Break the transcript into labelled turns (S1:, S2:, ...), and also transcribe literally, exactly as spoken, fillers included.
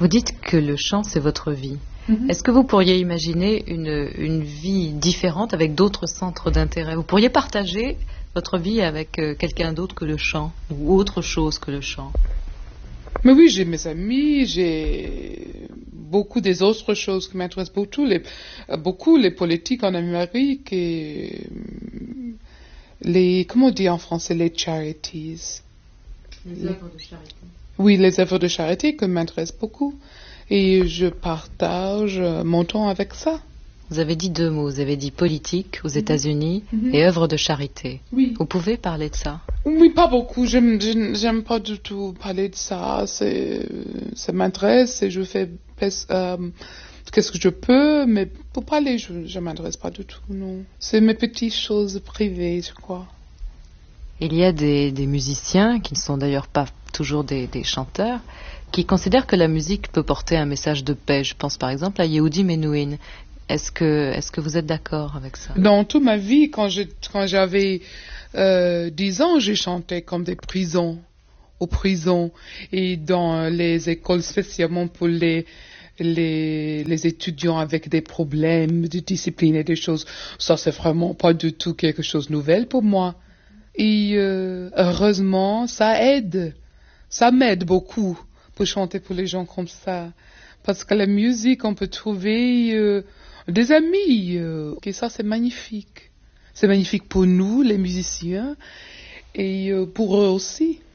S1: Vous dites que le chant, c'est votre vie.
S2: Mm-hmm.
S1: Est-ce que vous pourriez imaginer une, une vie différente avec d'autres centres d'intérêt? Vous pourriez partager votre vie avec euh, quelqu'un d'autre que le chant, ou autre chose que le chant?
S2: Mais oui, j'ai mes amis, j'ai beaucoup des autres choses qui m'intéressent beaucoup, les, beaucoup les politiques en Amérique et les, comment on dit en français, les charities.
S1: Les œuvres de charité.
S2: Oui, les œuvres de charité qui m'intéressent beaucoup. Et je partage mon temps avec ça.
S1: Vous avez dit deux mots, vous avez dit politique aux États-Unis
S2: Mm-hmm.
S1: et œuvres de charité.
S2: Oui.
S1: Vous pouvez parler de ça?
S2: Oui, pas beaucoup. J'aime, j'aime, j'aime pas du tout parler de ça. C'est, ça m'intéresse et je fais euh, qu'est-ce que je peux, mais pour parler, je, je m'intéresse pas du tout, non. C'est mes petites choses privées, je crois.
S1: Il y a des, des musiciens, qui ne sont d'ailleurs pas toujours des, des chanteurs, qui considèrent que la musique peut porter un message de paix. Je pense par exemple à Yehudi Menuhin. Est-ce que, est-ce que vous êtes d'accord avec ça?
S2: Dans toute ma vie, quand, je, quand j'avais euh, dix ans, j'ai chanté comme des prisons, aux prisons, et dans les écoles spécialement pour les, les, les étudiants avec des problèmes de discipline et des choses. Ça, c'est vraiment pas du tout quelque chose de nouvel pour moi. Et euh, heureusement, ça aide. Ça m'aide beaucoup pour chanter pour les gens comme ça. Parce que la musique, on peut trouver euh, des amis. Euh, et ça, c'est magnifique. C'est magnifique pour nous, les musiciens, et euh, pour eux aussi.